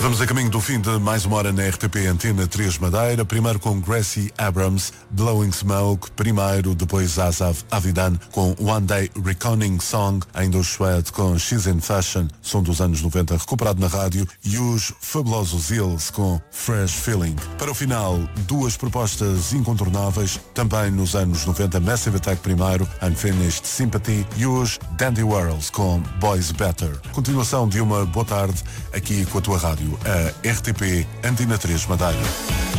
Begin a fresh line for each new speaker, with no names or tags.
Vamos a caminho do fim de mais uma hora na RTP Antena 3 Madeira. Primeiro com Gracie Abrams, Blowing Smoke. Primeiro, depois Asaf Avidan com One Day Reckoning Song. Ainda os Suede com She's in Fashion, som dos anos 90 recuperado na rádio. E os fabulosos Hills com Fresh Feeling. Para o final, duas propostas incontornáveis. Também nos anos 90, Massive Attack primeiro, Unfinished Sympathy. E os Dandy Warhols com Boys Better. Continuação de uma boa tarde aqui com a tua rádio, a RTP Antena 3 Madeira.